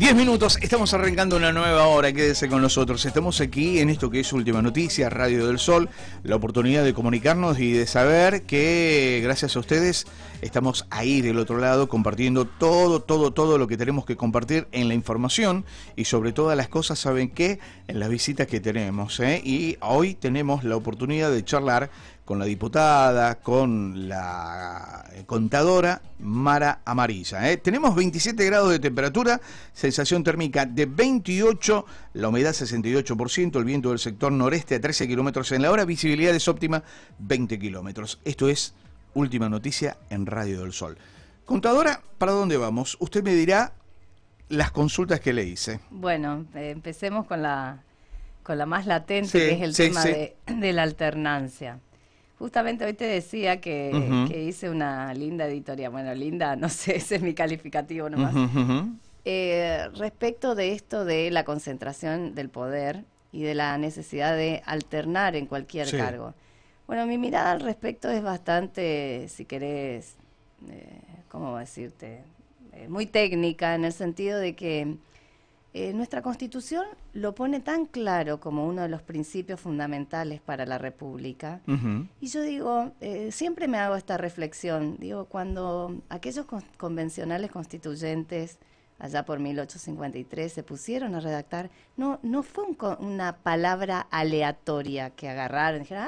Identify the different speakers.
Speaker 1: 10 minutos, estamos arrancando una nueva hora, quédese con nosotros. Estamos aquí en esto que es Última Noticia, Radio del Sol, la oportunidad de comunicarnos y de saber que gracias a ustedes estamos ahí del otro lado compartiendo todo lo que tenemos que compartir en la información y sobre todas las cosas, ¿saben qué? En las visitas que tenemos, Y hoy tenemos la oportunidad de charlar con la diputada, con la contadora Mara Amarilla. Tenemos 27 grados de temperatura, sensación térmica de 28, la humedad 68%, el viento del sector noreste a 13 kilómetros en la hora, visibilidad es óptima 20 kilómetros. Esto es Última Noticia en Radio del Sol. Contadora, ¿para dónde vamos? Usted me dirá las consultas que le hice.
Speaker 2: Bueno, empecemos con la más latente, que es el tema de la alternancia. Justamente hoy te decía que hice una linda editorial. Bueno, linda, no sé, ese es mi calificativo nomás. Respecto de esto de la concentración del poder y de la necesidad de alternar en cualquier cargo. Bueno, mi mirada al respecto es bastante, si querés, ¿cómo decirte? Muy técnica, en el sentido de que nuestra Constitución lo pone tan claro como uno de los principios fundamentales para la República. Y yo digo, siempre me hago esta reflexión, digo, cuando aquellos convencionales constituyentes, allá por 1853, se pusieron a redactar, no fue una palabra aleatoria que agarraron y dijeron,